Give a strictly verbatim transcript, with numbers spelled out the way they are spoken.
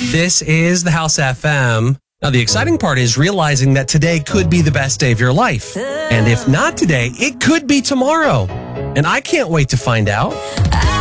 This is the House F M. Now, the exciting part is realizing that today could be the best day of your life. And if not today, it could be tomorrow. And I can't wait to find out.